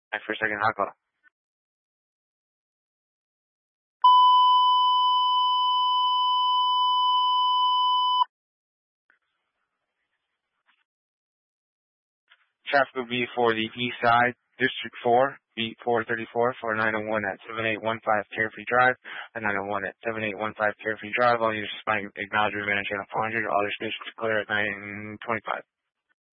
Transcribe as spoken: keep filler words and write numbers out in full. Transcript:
Back for a second, hot call. Traffic will be for the east side, District four, Beat four thirty-four for nine oh one at seven eight one five Carefree Drive, and nine oh one at seven eight one five Carefree Drive. All users acknowledge remain on channel four hundred. All other stations clear at nine twenty-five.